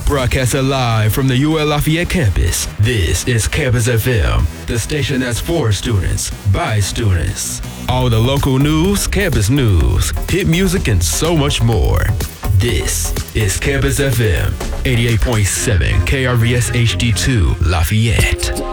Broadcasted live from the UL Lafayette campus, this is Campus FM, the station that's for students, by students. All the local news, campus news, hit music, and so much more. This is Campus FM, 88.7 KRVS HD2 Lafayette.